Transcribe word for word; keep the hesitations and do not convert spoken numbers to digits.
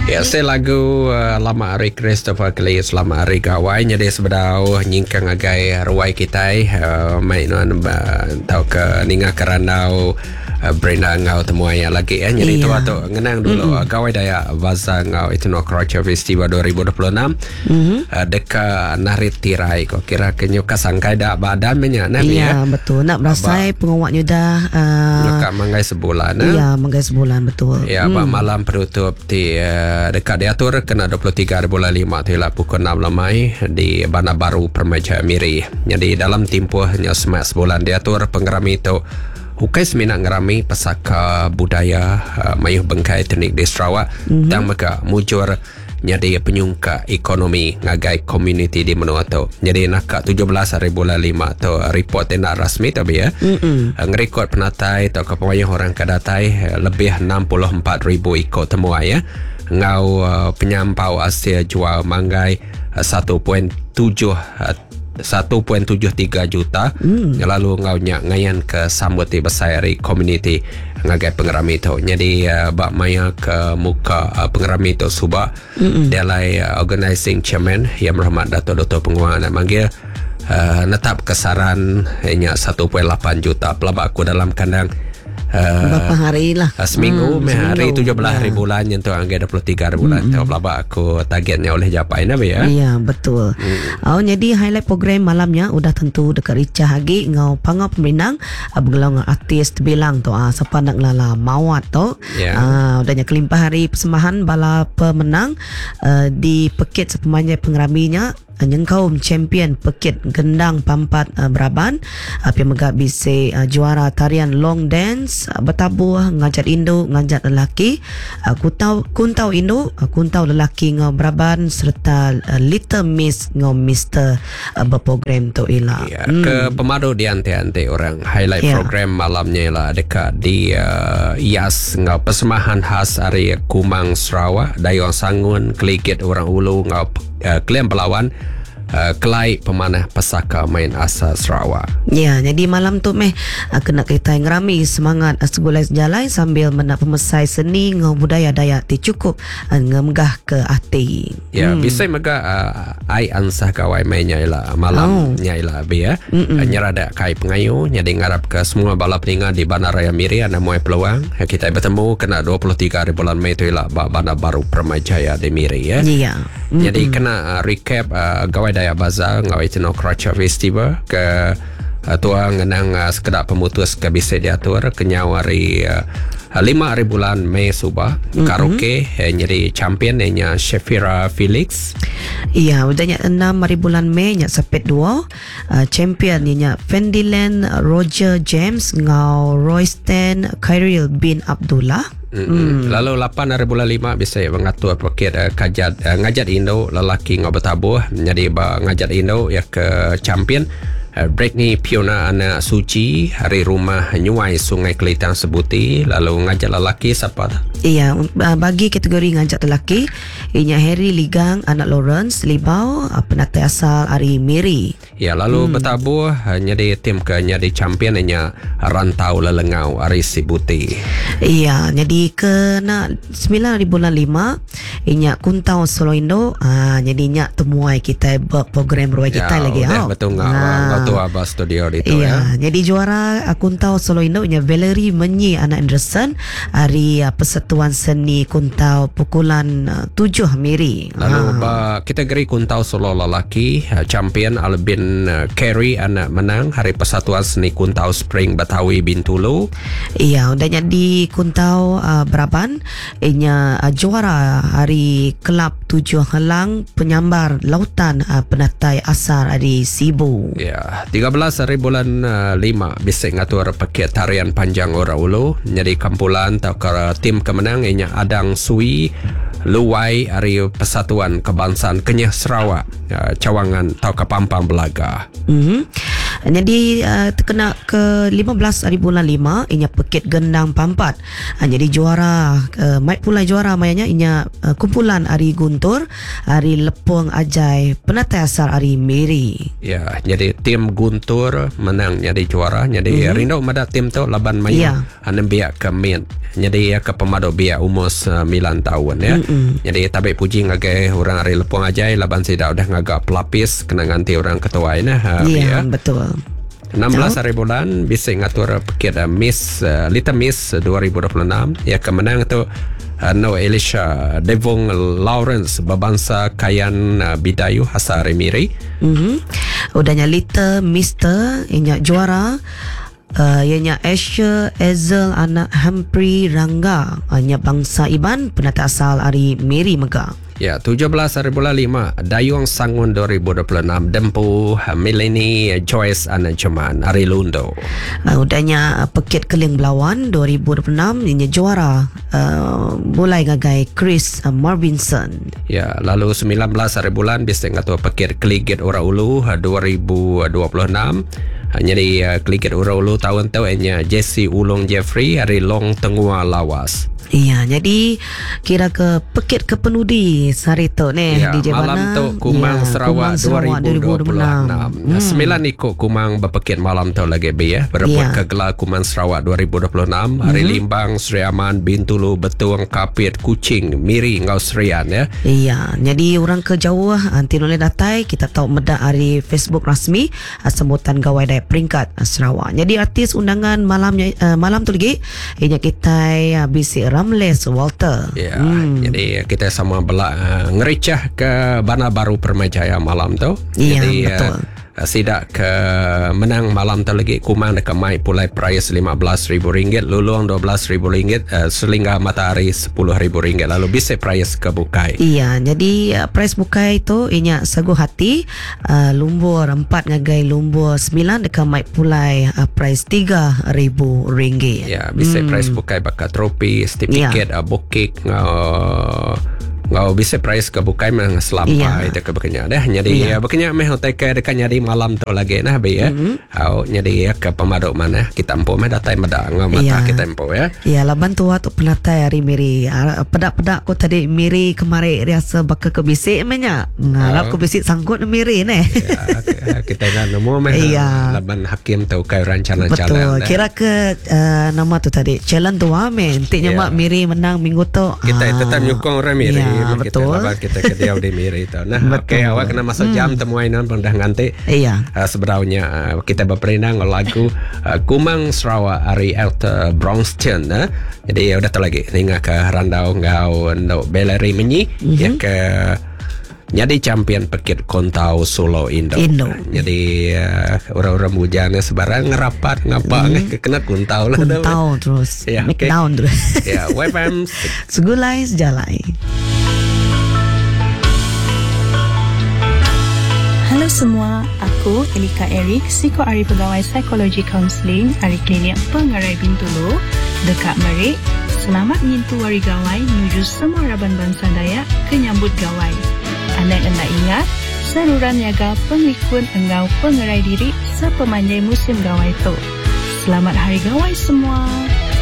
Ya, saya lagu uh, lama hari Christopher Kelly selama hari gawai jadi sebedau nyingkang agai ruai kita uh, mainan uh, tau ke ninga kerandau uh, Brenda ngau temu ayah lagi ya jadi tu atau ngenang dulu mm-hmm. gawai daya Vaza ngau itu no Croatia Festival dua ribu dua puluh enam mm-hmm. uh, deka narit tirai kok kira kenyuka sangkai dak badan menya nah iya ya? Betul nak berasai pengawaknya dah uh, nyuka manggai sebulan iya manggai sebulan betul ya mm. malam penutup di uh, dekat diatur kena dua puluh tiga bulan lima tu ialah pukul enam lemai di Bandar Baru Permajaan Miri. Jadi dalam tempoh hanya semak sebulan diatur penggerami itu hukai seminat ngerami pesaka budaya uh, mayuh bengkai teknik di Sarawak mm-hmm. dan mereka mujur jadi penyungka ekonomi ngagai komuniti di menua tu. Jadi nak tujuh belas hari bulan lima tu report tidak rasmi tapi ya. Mm-hmm. Ngerekod penatai atau kepemayuh orang kadatai lebih enam puluh empat ribu ikut temuai ya. Ngau uh, penyampau Asia jual manggai uh, satu perpuluhan tujuh satu perpuluhan tujuh tiga juta mm. lalu ngau nyak ngayan ke sambut di besari community ngagai pengerami itu jadi uh, bak maya ke muka uh, pengerami itu subak dia lai uh, organizing chairman yang berhormat Dato' Doktor Penguang nak manggil uh, netap kesaran hanya satu perpuluhan lapan juta pelabak aku dalam kandang Uh, berapa hari lah uh, seminggu, hmm, seminggu. Hari tujuh belas hari ya. Bulan yang tu anggai dua puluh tiga hari bulan mm-hmm. pelabak aku targetnya oleh japai nabi ya iya betul mm. oh, jadi highlight program malamnya udah tentu dekat Rica Hagi ngau pangau pemenang uh, bergelang artis terbilang tu uh, siapa nak lala mawat tu yeah. uh, udahnya kelimpah hari persembahan bala pemenang uh, di Pekit sepemanjai pengeraminya Nyengkaum champion Pekit Gendang Pampat uh, Braban uh, yang megak bise uh, juara tarian long dance uh, bertabuh ngajat Indo ngajat lelaki uh, kuntau kuntau Indo uh, kuntau lelaki ngau Braban serta uh, Little Miss ngau Mister uh, berprogram tu ialah ya, hmm. ke pemadu di ante-ante orang highlight yeah. program malamnya ialah dekat di uh, I A S ngau persembahan khas hari Kumang Sarawak Dayong Sangun Keligit orang Ulu ngau uh, Klien Pelawan Uh, kelai pemanah pesaka main asal Sarawak. Ya, jadi malam tu meh uh, kena kita ngerami semangat uh, segulai sejalai sambil menak pemesai seni ngau budaya Dayak ti cukup uh, ngemgah ke hati. Ya, hmm. bisa megah uh, ai ansah kawai mainnya ialah malam oh. ialah be ya. Uh, nyerada kai pengayu nyadi ngarap ke semua bala peningan di Bandar Raya Miri ana moy peluang uh, kita bertemu kena dua puluh tiga hari bulan Mei tu ialah Bandar Baru Permajaya di Miri ya. Ya. Mm-mm. Jadi kena uh, recap uh, gawai Daya Bazaar ngau itu no Croatia Festival ke uh, tuang ngenang uh, sekedar pemutus ke bisa diatur kenyau hari uh, lima hari bulan Mei subah mm-hmm. karaoke eh, jadi champion nya Shafira Felix iya udahnya enam hari bulan Mei nya sepet dua uh, champion nya Fendiland Roger James ngau Royston Khairil bin Abdullah. Mm-hmm. Hmm. Lalu lapan hari bulan lima bisa mengatur pakit uh, kajat uh, ngajat Indo lelaki ngau bertabuh jadi ba ngajat Indo ya ke champion uh, Britney Piona anak Suci hari rumah Nyuai Sungai Kelitang Sebuti lalu ngajat lelaki siapa? Iya uh, bagi kategori ngajat lelaki ianya Harry Ligang anak Lawrence Libau uh, penatai asal Ari Miri. Ya lalu hmm. bertabuh uh, jadi tim ke jadi champion nya Rantau Lelengau Ari Sebuti. Iya jadi kena sembilan hari bulan lima inya Kuntau Solo Indo ah jadi nya temuai kita program ruai kita ya, lagi oh betul ngau ngau tu abah studio itu iya, ya jadi juara Kuntau Solo Indo inya Valerie Menyi anak Anderson hari uh, Persatuan Seni Kuntau pukulan uh, tujuh Miri lalu ah. ba kategori Kuntau Solo lelaki uh, champion Albin uh, Carey anak menang hari Persatuan Seni Kuntau Spring Betawi Bintulu iya udahnya di Kuntau uh, Braban ianya uh, juara hari Kelab Tujuh Helang penyambar lautan uh, penatai asar di Sibu. Ya, tiga belas hari bulan uh, lima bisa ngatur paket tarian panjang orang ulu jadi kampulan atau ke tim kemenang ianya Adang Sui Luwai hari Persatuan Kebangsaan Kenyah Sarawak uh, Cawangan atau ke Pampang Belaga. Mm-hmm. Jadi uh, terkena ke lima belas hari bulan lima inya Pekit Gendang Pampat. Uh, jadi juara uh, Mike pulai juara mayanya inya uh, kumpulan Ari Guntur, Ari Lepung Ajai, penatai asal Ari Miri. Ya, jadi tim Guntur menang jadi juara. Jadi mm-hmm. Rindo mada tim tu laban mayu. Yeah. Hanem biak ke min. Jadi ya ke pemado biak umur sembilan tahun ya. Mm-hmm. Jadi tabe puji ngagai orang Ari Lepung Ajai laban sida udah ngagak pelapis kena ganti orang ketua ini. Iya, yeah, betul. enam belas hari bulan bisa ngatur Pekit uh, Miss uh, Little Miss dua ribu dua puluh enam. Ya kemenang tu uh, No Elisha Devon Lawrence Babangsa Kayan uh, Bidayu Hasari Miri. Mm-hmm. Udahnya Little Mister inya juara. Uh, ianya Asher Ezel anak Humphrey Rangga ianya bangsa Iban penata asal Ari Miri Mega. Ya, tujuh belas hari bulan lima Dayung Sangun dua ribu dua puluh enam Dempu Melanie Joyce Anajaman Ari Lundo. Uh, udahnya uh, Pekit Keling Belawan dua ribu dua puluh enam ini juara uh, mulai ngagai Chris uh, Marvinson. Ya, lalu sembilan belas hari bulan bisa ngatur Pekit Keligit Ura Ulu uh, dua ribu dua puluh enam. Jadi uh, Keligit Ura Ulu tahun tu nya Jesse Ulong Jeffrey Ari Long Tengua Lawas. Iya, jadi kira ke Pekit Kepenudi hari tu ni ya, di Jebana. Malam tu Kumang ya, Sarawak, Sarawak dua ribu dua puluh enam. Hmm. Sembilan ikut Kumang Bapekit malam tu lagi be ya. Berebut ya. Ke gelar Kumang Sarawak dua ribu dua puluh enam. Hari hmm. Limbang, Sri Aman, Bintulu, Betuang, Kapit, Kuching, Miri, Ngau Serian ya. Iya, jadi orang ke jauh anti noleh datai kita tahu medak hari Facebook rasmi sebutan gawai daya peringkat Sarawak. Jadi artis undangan malamnya uh, malam tu lagi inya kita uh, bisi Ramles Walter. Ya, hmm. jadi kita sama belak uh, ngericah ke Bana Baru Permajaya malam tu. Iya, jadi, betul. Uh, sidak ke menang malam tu lagi Kumang dekat mai pulai price lima belas ribu ringgit, Luluang dua belas ribu ringgit, uh, Selingga Matahari sepuluh ribu ringgit. Lalu bisa price ke Bukai. Iya, jadi uh, price Bukai tu inya Sagu Hati uh, lumbur empat ngagai lumbur sembilan dekat mai pulai uh, price tiga ribu ringgit. Ya, bisa hmm. price Bukai bakal trofi, certificate, ya. uh, bukit, uh, ngau bisa price ke Bukai memang selampai itu ke bekenya dah. Jadi ya bekenya meh hotel ke dekat nyadi malam tu lagi nah be ya. Au nyadi ke pemadok mana kita empo meh datai medak ngau mata kita empo ya. Ya laban tua tu penatai hari Miri. Pedak-pedak ko tadi Miri kemari riasa bakal ke bisik menya. Ngarap ke bisik sangkut Miri neh. Ya, kita nak nemu meh laban hakim tau kai rancana Betul. jalan. Kira ke uh, nama tu tadi challenge tu ame. Intinya mak Miri menang minggu tu. Kita tetap nyukong orang Miri. Ya, kita betul. Kita kita ke dia di Miri tu. Nah, okey awak kena masuk jam hmm. temuai non pendah nganti. Iya. Uh, sebenarnya uh, kita berperindang lagu uh, Kumang Sarawak Ari Elta Brownston. Uh. Jadi udah tu lagi hingga ke Randau Ngau no Beleri Menyi mm-hmm. ya ke jadi champion Pekit Kontau Solo Indo. Indo. Jadi uh, orang-orang bujana sebarang ngerapat ngapa mm. kena kuntau lah. Kuntau terus. Ya, make okay. down terus. Ya, W F M Segulai sejalai. Halo semua, aku Elika Eric, Psiko Ari Pegawai Psikologi Counseling Ari Klinik Pengerai Bintulu dekat Merik. Selamat menyentuh wari gawai menuju semua Raban Bangsa Dayak kenyambut gawai. Anda kena ingat, saluran niaga pengikut engau pengerai diri sepemanjai musim gawai tu. Selamat Hari Gawai semua.